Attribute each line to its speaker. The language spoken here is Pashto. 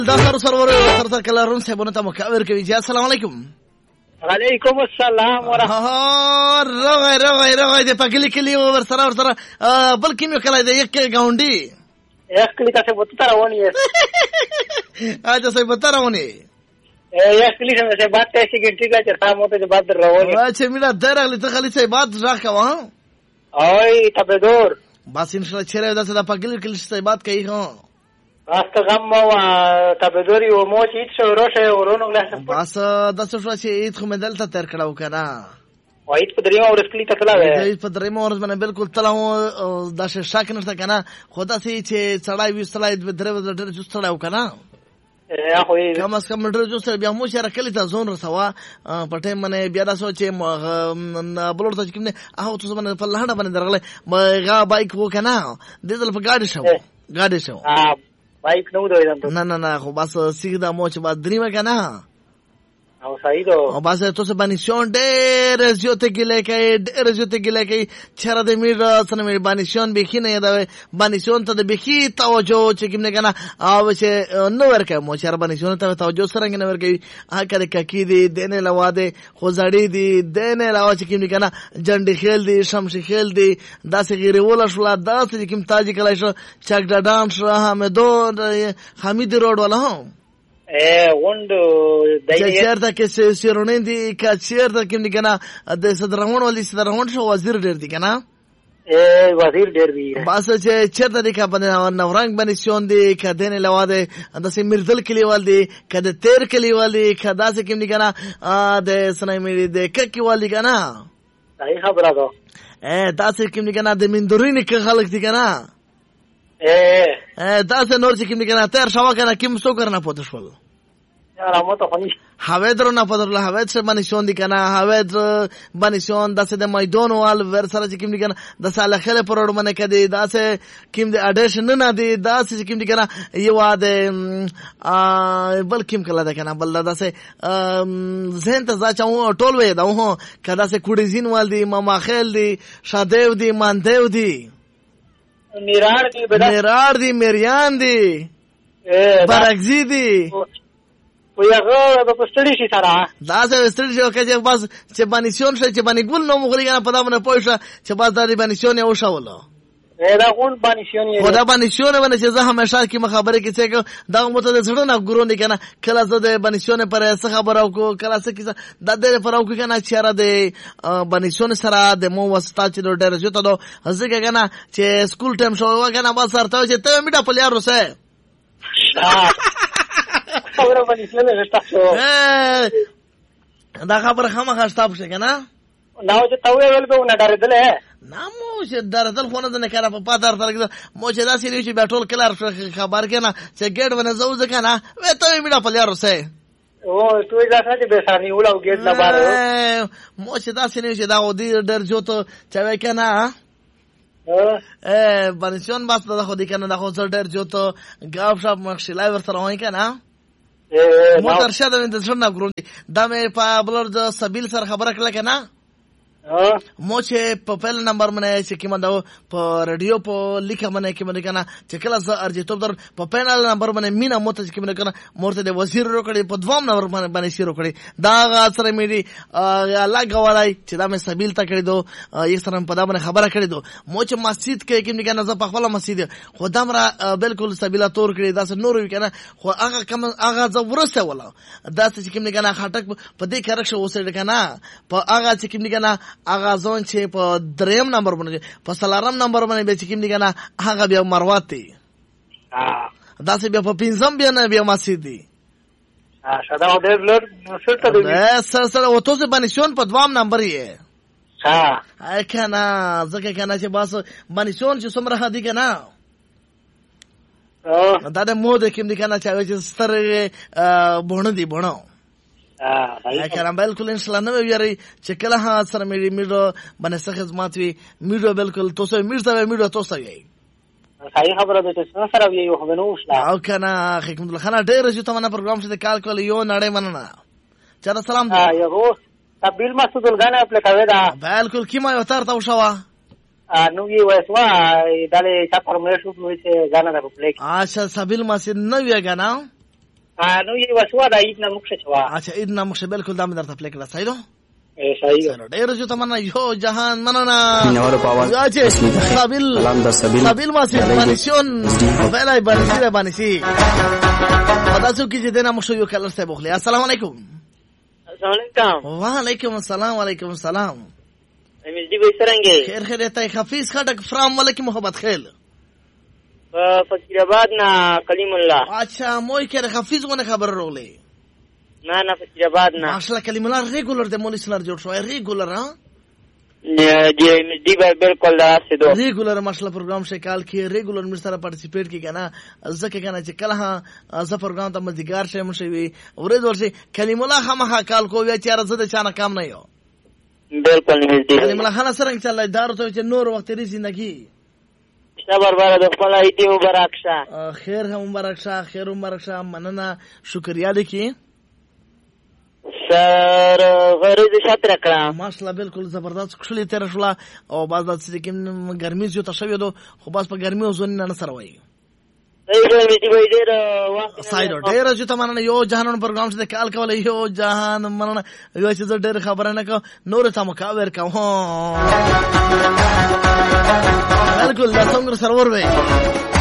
Speaker 1: داخل سرور سرت کلارون صاحبونه ته مکاور کوي. جی السلام علیکم.
Speaker 2: وعلیکم السلام ورحمۃ
Speaker 1: الله. روغه د پګلی کلی ور سره بل کیمه کله د یک گاونډي
Speaker 2: یک کلی ته بوت راونی
Speaker 1: اجازه سي بتا راونی
Speaker 2: یک کلی څنګه بات ته سیګریټی کا چرتا مو ته بات راونی
Speaker 1: اچھا میرا درغلی ته خلی سي بات راخه وا
Speaker 2: اوي تبدور
Speaker 1: بس ان شاء الله چیرې د صدا پګلی کلی سي بات کوي ها
Speaker 2: راست غم او تبدوري او مو چې څو روشه ورونو له
Speaker 1: بس د څه شو چې ایت خو مدل ته تر کړهو کنه
Speaker 2: وایت په دریمه ورځ کلی ته تلاوه
Speaker 1: ایت په دریمه ورځ باندې بالکل تلاو د شک نشته کنه خدا سي چې چړای وستلای د درې ورځې ډېر چستړاو کنه کم از کم ډېر چستړ بیا مو شر کلی ته زون رسوا په ټیم باندې بیا تاسو چې بلور ته کوم نه هغه تاسو باندې په لهړه باندې درغله غا بایک وو کنه د دې په گاډي شو
Speaker 2: بایک نو دوی
Speaker 1: نه خو بس سیده مو چې بعد دریمه کنه
Speaker 2: او سایدو
Speaker 1: او بس تاسو باندې شون ډېر زیاته ګلې کوي چر د میر سره مې باندې شون بخینه دا باندې شون ته د بخی توجه چې کوم نه کنه او چې نو ورکه مو چر باندې شون ته توجه سره نه ورکه هغه ککی دی دنه لواده خوځړی دی دنه لوا چې کوم نه کنه جنډي خیل دی شمشي خیل دی داسې غیر ولا شو داسې کوم تاجی کله شو چک ډان شو حمدو حمید روډ ولا هم
Speaker 2: وندو
Speaker 1: چیرته کې سیرونین دي که چیرته کې کنه د صدرمون ولې صدرمون شو وزیر ډیر دي کنه
Speaker 2: وزیر ډیر دي
Speaker 1: بس چې چیرته دي کبه نورنګ باندې شون دي کدن لواده د سیمرزل کلیوال دي کده تیر کلیوال دي کدا سه کې دي کنه د سنایمری د ککی والی کنه
Speaker 2: صحیح خبره ده
Speaker 1: دا سه کې دي کنه د مندورین کې خلک دي کنه دا سه نور چې کې دي کنه تیر شوا کنه کیم سو کرنا پوت شول هوید رو نه پدرله هوید څه باندې شون دي کنه هوید باندې شون داسې د میدان وال ور سره چې کوم دي کنه د ساله خله پروړ باندې کدي داسې کوم دي اډیشن نه دي داسې کوم دي کنه یو د بل کوم کله ده کنه بل داسې زين ته ځاچو ټول وې دا هو کدا سه کوډي زین وال دي ماما خیل دي شادیو دي ماندیو دي میرار دي میریان دي برګزی دي
Speaker 2: ویغه په پستړی شي سره
Speaker 1: دا څه پستړی شو چې بس چې باندې شون شي چې باندې ګل نو مغري کنه په دا باندې پوښه چې بس دا باندې شون یو شاوله
Speaker 2: دا غون باندې شون یې
Speaker 1: خدا باندې شون باندې چې زه همیشه کی خبره کې چې دا مته د زړه نه ګورو نه کنه کله زه د باندې شون پر څه خبره او کله څه کی دا د پر او کنه چې را د باندې شون سره د مو واسطه چې ډېر زیاته دو ځکه کنه چې سکول ټایم شو کنه بس سره چې ته میډه په لار وسه خبره باندې څه غشتا شو دا خبره خامخا شتاب شي کنه
Speaker 2: نو چې تا ویل به نه ډارېدل
Speaker 1: نامو چې ډارېدل خو نه کاره په پاتار تر مو چې داسې نه چې بیٹول کلار خبر کنه چې ګډ ونه زو ځکه نه وې ته میډه په لار وسه
Speaker 2: او تو دا څه به ساني ولاو ګډ نه بار
Speaker 1: مو چې داسې نه چې دا ودی ډر جوته چې کنه بنسیون باست دا خودی کنه دا خود ډر جوته غاف شاپ مخشلای ورته وای کنه موټر شه د څنګه ګرون دا مې په بلر د سبیل سره خبره کړل کنه مو چې په پهل نمبر باندې چې کیمه دا په رادیو په لیکه باندې کیمه کنه چې کله زه ارجیتوب در په پهل نمبر باندې مینا موته چې کیمه کنه مورته د وزیر روکړي په دوام نمبر باندې شروع کړي دا سره مې الله غوړای چې دا مې سبیل ته کړی دو یو سره په دا باندې خبره کړی دو مو چې مسجد کې کیمه کنه زه په خپل مسجد خدام را بالکل سبیل تور کړی دا سره نور کنه خو هغه کم هغه زه ورسته ولا دا چې کیمه کنه خټک په دې کارک شو وسه کنه په هغه چې کیمه کنه هغه ځون چې په دریم نمبر باندې په سلارم نمبر باندې به چې کوم دي کنه هغه بیا مروات دی دا چې بیا په پنځم بیا نه بیا مسجد دی
Speaker 2: شاده ډېر لږ سرته دی
Speaker 1: سره وته څه باندې شون په دوام نمبر یې کنه ځکه کنه چې بس باندې شون چې څومره هدي کنه دا د مو د کوم دي کنه چې ستر بونه دی بونه کنه بالکل ان شاء الله نو یاري چې کله ها سره میډو باندې څه خدمات وي میډو بالکل توسه میډو توسه وي
Speaker 2: صحیح خبره ده چې سره وي یو خبرونه وشله
Speaker 1: او کنه حکمت الله خان ډېر چې تمنا پروګرام څه کال کول یو نړۍ مننه چر سلام
Speaker 2: یو تبیل مسعود الغانه خپل کوي دا
Speaker 1: بالکل کیما یو تر تا وشوا
Speaker 2: نو یې وسوا دله تا پرمې شو نو چې غانه ده خپل
Speaker 1: اچھا سبیل مسعود نو یې غانه
Speaker 2: نو یې وسوا د عید نه مخشه چوا.
Speaker 1: اچھا عید نه مخشه بالکل دا مې درته پلی کړه. صحیح ده
Speaker 2: صحیح.
Speaker 1: ډېر جو تمنا یو جهان مننه.
Speaker 3: مینوالو په اواز
Speaker 1: سابیل ماسي بانسیون بلای بانسی بانسی پتا څو کې چې دنه مخشه یو کلر ته بوخلی. السلام علیکم.
Speaker 2: السلام علیکم.
Speaker 1: وعلیکم السلام. وعلیکم السلام.
Speaker 2: مزدی به څنګه
Speaker 1: خیر خیریت. حفیظ خټک فرام ملک محبت خیل
Speaker 2: فقیر آباد نه کلیم الله.
Speaker 1: اچھا موي کې حفیظ غو نه خبر رولې.
Speaker 2: نه فقیر آباد نه
Speaker 1: ماشاءالله کلیم الله ریګولر د مولوی سره جوړ شوی. ریګولر ها
Speaker 2: جی مزدی به بالکل داسې دو
Speaker 1: ریګولر ماشاءالله پروګرام شکل کې ریګولر مې سره پارټیسیپیټ کی کنه ځکه کنه چې کله ها ز پروګرام ته مدیګار شه مشوي ورې ورسي کلیم الله هم کال کو وی چې راځه د چانه کام نه یو.
Speaker 2: بالکل مزدی
Speaker 1: کلیم الله خان سره چلای دار ته چې نور وخت لري زندگی
Speaker 2: صبر بار د خپل ایدی مبارک شه.
Speaker 1: خیر هم مبارک شه. خیر مبارک شه. مننه شکریا لیکي
Speaker 2: سر غرض شاطر کړه.
Speaker 1: ماشاءالله بالکل زبردست خوشاله تیر شولا او باز د چې کوم ګرمي زو تشوي دو خو باز په ګرمي او زون نه سره وای. سایډ ډېر چې تمنه یو جهان پروګرام څخه کال کول یو جهان مننه یو چې ډېر خبره نه کو نور ته مکاور کا هو بالکل د څنګه سرور وای